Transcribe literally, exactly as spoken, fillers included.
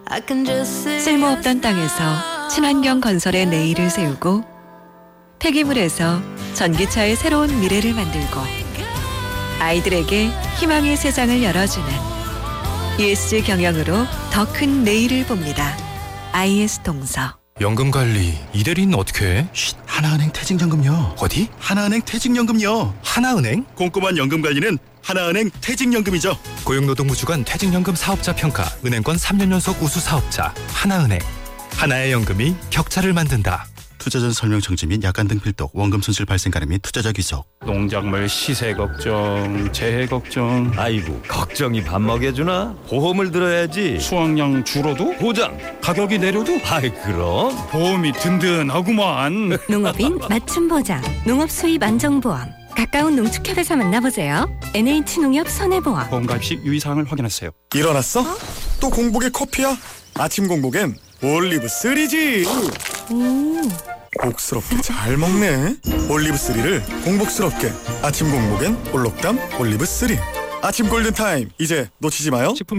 쓸모없던 땅에서 친환경 건설의 내일을 세우고 폐기물에서 전기차의 새로운 미래를 만들고 아이들에게 희망의 세상을 열어주는 이에스지 경영으로 더 큰 내일을 봅니다. 아이에스동서. 연금관리 이대리는 어떻게 해? 쉿, 하나은행 퇴직연금요. 어디? 하나은행 퇴직연금요. 하나은행? 꼼꼼한 연금관리는 하나은행 퇴직연금이죠. 고용노동부주관 퇴직연금 사업자 평가 은행권 삼 년 연속 우수 사업자 하나은행. 하나의 연금이 격차를 만든다. 투자 전 설명 정지 및 약관 등 필독, 원금 손실 발생 가능 및 투자자 귀속. 농작물 시세 걱정, 재해 걱정. 아이고, 걱정이 밥 먹여주나? 보험을 들어야지. 수확량 줄어도? 보장. 가격이 내려도? 아이, 그럼. 보험이 든든하구만. 농업인 맞춤 보장, 농업 수입 안정보험. 가까운 농축협에서 만나보세요. 엔에이치농협 손해보험. 보험 가입 시 유의사항을 확인하세요. 일어났어? 어? 또 공복에 커피야? 아침 공복엔 올리브 쓰리지. 오. 복스럽게 잘 먹네. 올리브 쓰리를 공복스럽게. 아침 공복엔 올록담 올리브 쓰리. 아침 골든타임 이제 놓치지 마요. 식품